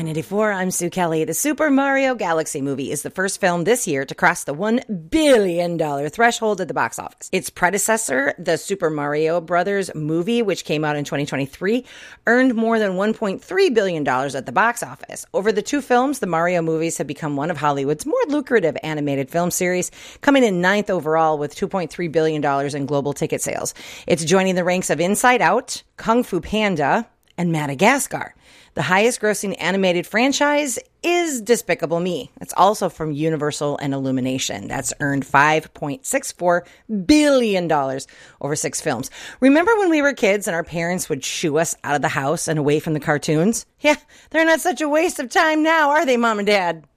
Y94, I'm Sue Kelly. The Super Mario Galaxy movie is the first film this year to cross the $1 billion threshold at the box office. Its predecessor, the Super Mario Brothers movie, which came out in 2023, earned more than $1.3 billion at the box office. Over the two films, the Mario movies have become one of Hollywood's more lucrative animated film series, coming in ninth overall with $2.3 billion in global ticket sales. It's joining the ranks of Inside Out, Kung Fu Panda, and Madagascar. The highest grossing animated franchise is Despicable Me. It's also from Universal and Illumination. That's earned $5.64 billion over 6 films. Remember when we were kids and our parents would shoo us out of the house and away from the cartoons? Yeah, they're not such a waste of time now, are they, Mom and Dad?